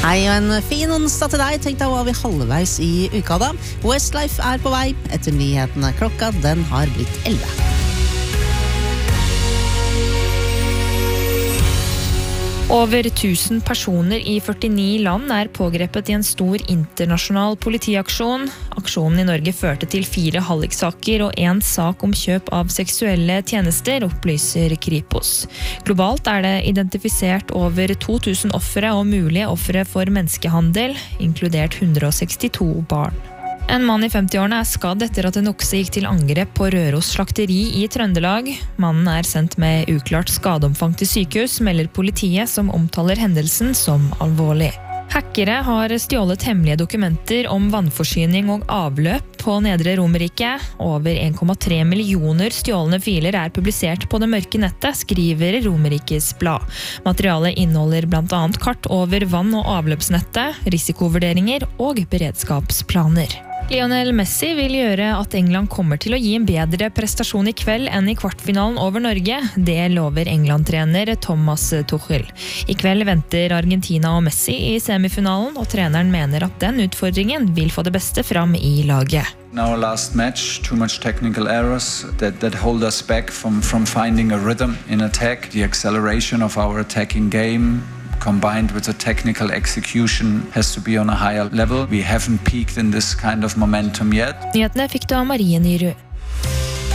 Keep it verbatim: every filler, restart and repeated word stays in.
Hei og en fin onsdag til deg. Tenk deg var vi halvveis i uka da. Westlife er på vei etter nyhetene. Klokka den har blitt elleve. Over tusen personer i førtini land er pågrepet i en stor internasjonal politiaksjon. Aksjonen i Norge førte til fire halliksaker og en sak om kjøp av seksuelle tjenester, opplyser Kripos. Globalt er det identifisert over to tusen offere og mulige offere for menneskehandel, inkludert hundre og sekstito barn. En mann i femti-årene er skadd etter at en okse gikk til angrep på Røros slakteri i Trøndelag. Mannen er sendt med uklart skadeomfang til sykehus, melder politiet som omtaler hendelsen som alvorlig. Hackere har stjålet hemmelige dokumenter om vannforsyning og avløp på Nedre Romerike. Over en komma tre millioner stjålne filer er publisert på det mørke nettet, skriver Romerikes blad. Materialet inneholder blant annet kart over vann- og avløpsnettet, risikovurderinger og beredskapsplaner. Lionel Messi vil gjøre at England kommer til å gi en bedre prestasjon i kveld enn i kvartfinalen over Norge. Det lover England-trener Thomas Tuchel. I kveld venter Argentina og Messi i semifinalen, og treneren mener at den utfordringen vil få det beste fram i laget. In our last match, too much technical errors that, that hold us back from, from finding a rhythm in attack. The acceleration of our attacking game combined with the technical execution has to be on a higher level. We haven't peaked in this kind of momentum yet. Nyhetene fikk du av Marie Nyrud.